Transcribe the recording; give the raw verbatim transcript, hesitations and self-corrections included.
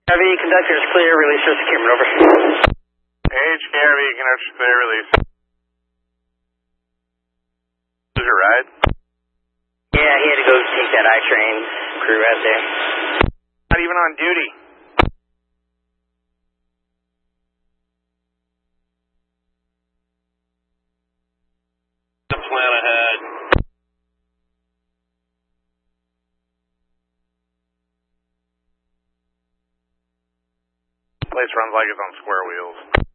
Heavy conductor is clear, release your securement, over. H K R V, conductor clear, release. Is your ride? Yeah, he had to go take that I-train crew out there. Not even on duty. The plan ahead. Place runs like it's on square wheels.